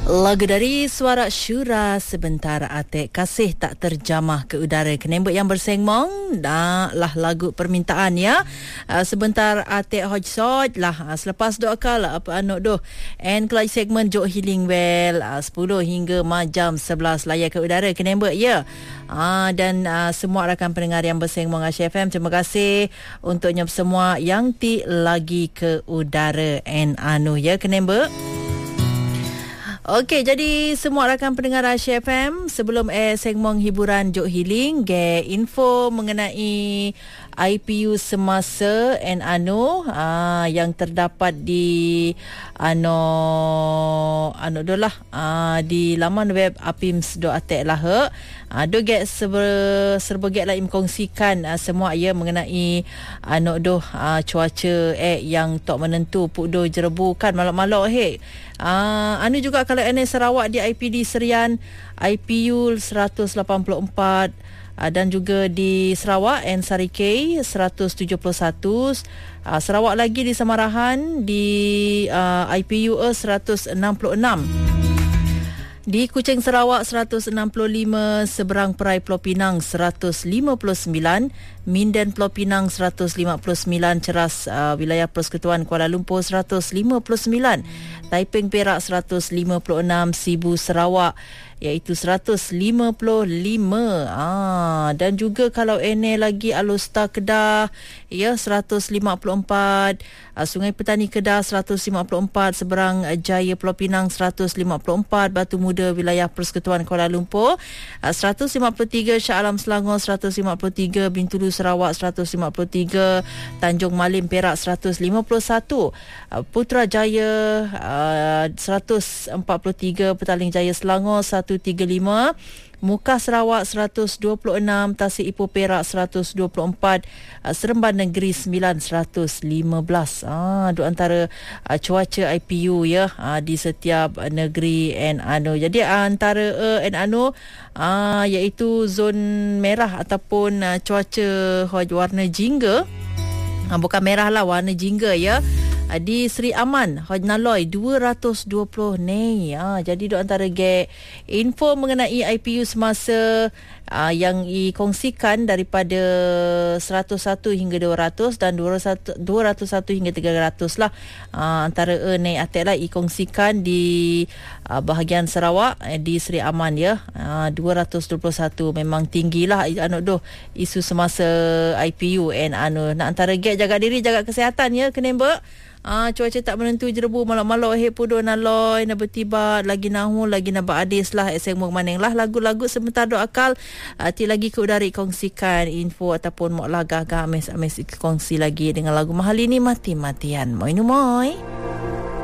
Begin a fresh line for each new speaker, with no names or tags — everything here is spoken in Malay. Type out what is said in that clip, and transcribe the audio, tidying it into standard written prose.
Lagu dari Suara Syura Sebentar Atik, Kasih Tak Terjamah ke Udara. Kenembek yang bersengmong dah lah lagu permintaan ya. Sebentar Atik Hoj Soj lah. Selepas doa lah apa anok doh. And kelaj segmen Jok Healing Well 10 hingga jam 11 layak ke udara kenembek ya. Dan semua rakan pendengar yang bersengmong Asia FM, terima kasih untuknya semua yang ti lagi ke udara and ya kenembek. Okey, jadi semua rakan pendengar Asia FM, sebelum segmen hiburan Jok Healing, info mengenai IPU semasa and yang terdapat di di laman web apims.atek lah. Do get serba get lah kongsikan semua ia mengenai cuaca yang tak menentu puk do jerebu kan malak-malak juga kalau Sarawak di IPD Serian IPU 184 dan juga di Sarawak Sarikei 171, Sarawak lagi di Samarahan di IPU 166, di Kuching Sarawak 165, Seberang Perai Pulau Pinang 159, Minden Pulau Pinang 159, Ceras wilayah Persekutuan Kuala Lumpur 159, Taiping Perak 156, Sibu Sarawak iaitu 155. Dan juga kalau lagi Alostar Kedah 154, Sungai Petani Kedah 154, Seberang Jaya Pulau Pinang 154, Batu Muda wilayah Persekutuan Kuala Lumpur 153, Shah Alam Selangor 153, Bintulu Sarawak 153, Tanjung Malim Perak 151, Putrajaya 143, Petaling Jaya Selangor 135, Mukah Sarawak 126, Tasik Ipoh Perak 124, Seremban Negeri 9 115. Dua antara cuaca IPU ya di setiap negeri Jadi antara iaitu zon merah ataupun cuaca warna jingga. Bukan merah lah, warna jingga ya. Di Seri Aman Hoj Naloi 220 ni. Jadi dua antara info mengenai IPU semasa yang dikongsikan daripada 101 hingga 200 dan 201 hingga 300 lah. Antara ni atek lah dikongsikan di bahagian Sarawak di Seri Aman ya. 221 memang tinggilah isu semasa IPU nak antara jaga diri, jaga kesihatan ya kenembek. Cuaca tak menentu jerebu malak-malak pudo naloi na bertiba lagi nahu lagi na beradis lah segmen maning lah lagu-lagu sebentar do akal ti lagi ke udara kongsikan info ataupun mok laga ames kongsi lagi dengan lagu mahal ini mati-matian moi.